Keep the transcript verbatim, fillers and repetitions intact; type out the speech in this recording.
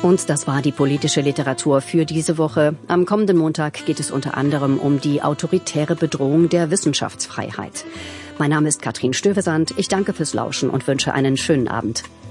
Und das war die politische Literatur für diese Woche. Am kommenden Montag geht es unter anderem um die autoritäre Bedrohung der Wissenschaftsfreiheit. Mein Name ist Katrin Stövesand. Ich danke fürs Lauschen und wünsche einen schönen Abend.